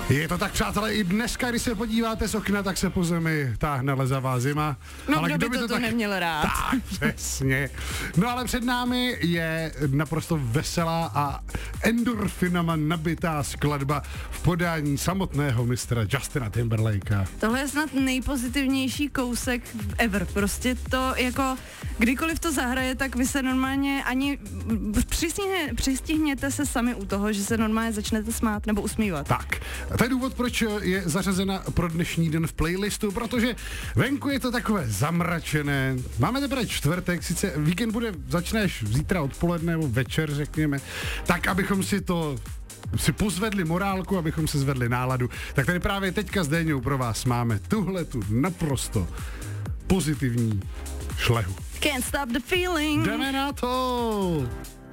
Je to tak, přátelé, i dneska, když se podíváte z okna, tak se po zemi táhne lezavá zima. No, ale kdo by to tak neměl rád. Tak, přesně. No ale před námi je naprosto veselá a endorfinama nabitá skladba v podání samotného mistra Justina Timberlakea. Tohle je snad nejpozitivnější kousek ever. Prostě to jako, kdykoliv to zahraje, tak vy se normálně ani přistihněte se sami u toho, že se normálně začnete smát nebo usmívat. Tak, to je důvod, proč je zařazena pro dnešní den v playlistu, protože venku je to takové zamračené. Máme teprve čtvrtek, sice víkend začneš zítra odpoledne nebo večer, řekněme, tak abychom si pozvedli morálku, abychom si zvedli náladu. Tak tady právě teďka s Déňou pro vás máme tuhletu naprosto pozitivní šlehu. Can't stop the feeling. Jdeme na to!